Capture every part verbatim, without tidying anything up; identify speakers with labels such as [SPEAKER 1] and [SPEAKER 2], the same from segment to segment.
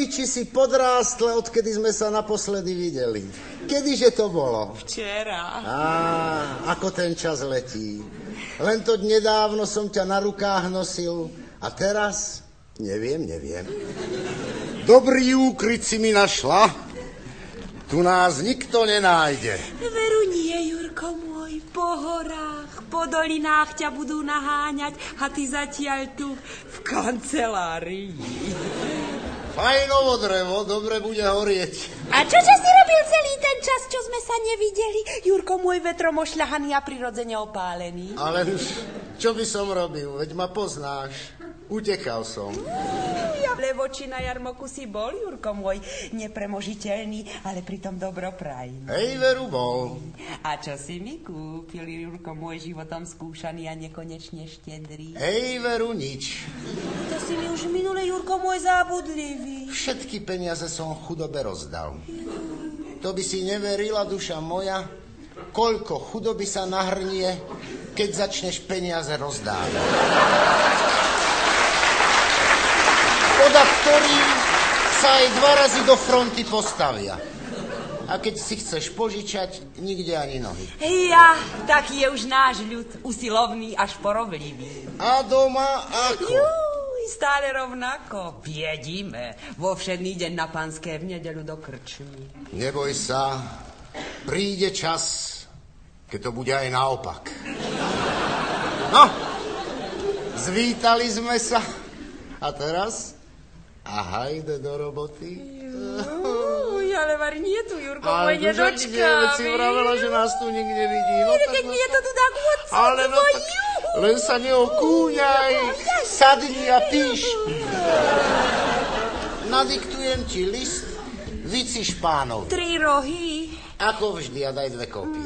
[SPEAKER 1] či si podrástla, odkedy sme sa naposledy videli. Kedyže to bolo?
[SPEAKER 2] Včera.
[SPEAKER 1] Á, ako ten čas letí. Len to nedávno som ťa na rukách nosil a teraz neviem, neviem. Dobrý úkryt si mi našla. Tu nás nikto nenájde.
[SPEAKER 2] Veru nie, Jurko môj, po horách, po dolinách ťa budú naháňať a ty zatiaľ tu v kancelárii.
[SPEAKER 1] Fajnovo drevo, dobre bude horieť.
[SPEAKER 2] A čože si robil celý ten čas, čo sme sa nevideli? Jurko môj, vetrom ošľahaný a prirodzene opálený.
[SPEAKER 1] Ale čo by som robil, veď ma poznáš. Utekal som.
[SPEAKER 2] Ja v Levoči na jarmoku si bol, Jurko môj, nepremožiteľný, ale pritom dobroprajný.
[SPEAKER 1] Hej, veru bol.
[SPEAKER 2] A čo si mi kúpil, Jurko môj, životom skúšaný a nekonečne štedrý?
[SPEAKER 1] Hej, veru nič.
[SPEAKER 2] To si mi už minule, Jurko môj, zábudlivý.
[SPEAKER 1] Všetky peniaze som chudobe rozdal. To by si neverila, duša moja, koľko chudoby sa nahrnie, keď začneš peniaze rozdávať. Poda ktorým sa aj dva razy do fronty postavia. A keď si chceš požičať, nikde ani nohy.
[SPEAKER 2] Ja, taký je už náš ľud, usilovný až poroblivý.
[SPEAKER 1] A doma ako?
[SPEAKER 2] Juj, stále rovnako. Jedíme vo všedný deň na Panské v nedeľu do krčmy.
[SPEAKER 1] Neboj sa, príde čas, keď to bude aj naopak. No, zvítali sme sa. A teraz? A hajde do roboty.
[SPEAKER 2] Uj, ale Mari, nie tu, Jurko, môj nedočkávi.
[SPEAKER 1] Ale si vravela, že nás tu nikde vidí. No,
[SPEAKER 2] keď mi je to tu tak odsuť.
[SPEAKER 1] Ale no tak, len sa neokúňaj. Sadni a píš. Nadiktujem ti list, vyciš pánovi.
[SPEAKER 2] Tri rohy.
[SPEAKER 1] Ako vždy, a daj dve kopie.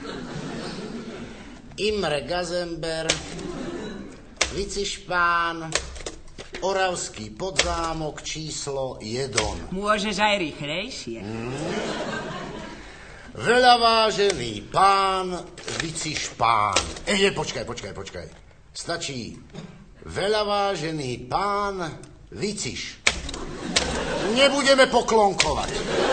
[SPEAKER 1] Imre Gazember, vyciš pán, Oravský Podzámok, číslo jeden.
[SPEAKER 2] Môžeš aj rýchlejšie.
[SPEAKER 1] Mm. Veľavážený pán, vyciš pán. Ej, počkaj, počkaj, počkaj. Stačí veľavážený pán, vyciš. Nebudeme poklonkovať.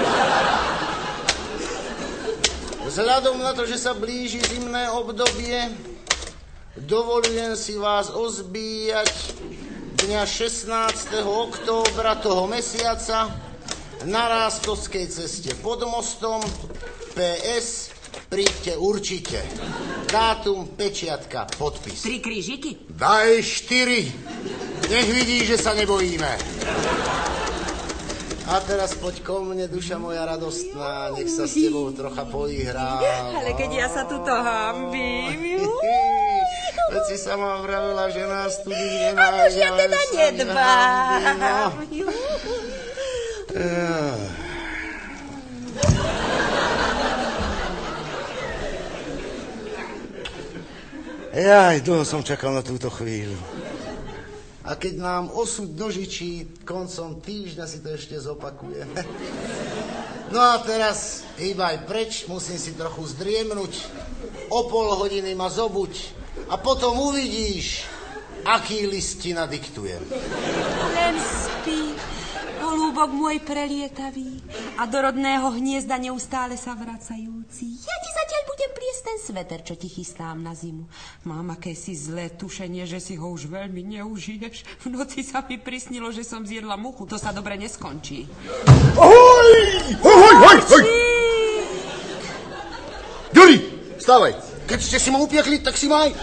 [SPEAKER 1] Vzhľadom na to, že sa blíži zimné obdobie, dovolujem si vás ozbíjať dňa šestnásteho októbra toho mesiaca na Rástovskej ceste pod mostom. pé es, príďte určite. Dátum, pečiatka, podpis.
[SPEAKER 2] Tri krížiky?
[SPEAKER 1] Daj štyri. Nech vidí, že sa nebojíme. A teraz poď ko mne, duša moja radostná, nech sa s tebou trocha poihrá.
[SPEAKER 2] Ale keď ja sa tuto hambím.
[SPEAKER 1] Veď si sama vravela, že nás tu nikde nájde.
[SPEAKER 2] A už ja teda nedbám.
[SPEAKER 1] Jaj, dlho som čakal na túto chvíľu. A keď nám osud dožičí, koncom týždňa si to ešte zopakujeme. No a teraz hýbaj preč, musím si trochu zdriemnúť. O pol hodiny ma zobuď. A potom uvidíš, aký list ti nadiktujem.
[SPEAKER 2] Len spí, holúbok môj prelietavý a do rodného hniezda neustále sa vracajúci. Ja ti zatiaľ budem pliesť ten sveter, čo ti chystám na zimu. Mám akési zlé tušenie, že si ho už veľmi neužiješ. V noci sa mi prisnilo, že som zjedla muchu. To sa dobre neskončí.
[SPEAKER 1] Ahoj! Ahoj, ahoj, ahoj! Juri, vstávaj. Keď ste si ma upiekli, tak si maj.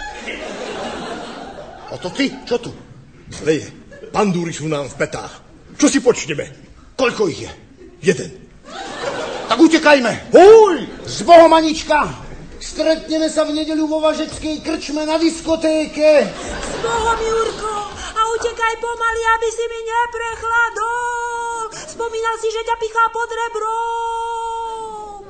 [SPEAKER 1] A to ty, čo tu?
[SPEAKER 3] Leje, pandúry sú nám v petách. Čo si počneme?
[SPEAKER 1] Koľko ich je?
[SPEAKER 3] Jeden.
[SPEAKER 1] Tak utekajme.
[SPEAKER 3] Hoj!
[SPEAKER 1] S Bohom, Anička. Stretneme sa v nedeľu vo Važeckej krčme na diskotéke.
[SPEAKER 2] S Bohom, Jurko. A utekaj pomaly, aby si mi neprechladol. Spomínal si, že ťa pichá pod rebrom.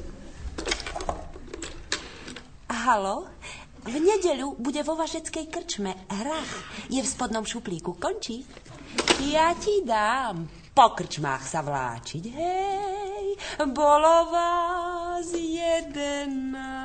[SPEAKER 2] Haló? V nedeľu bude vo Važeckej krčme hrach. Je v spodnom šuplíku. Končí? Ja ti dám po krčmách sa vláčiť. Hej, bolo vás jedenáct.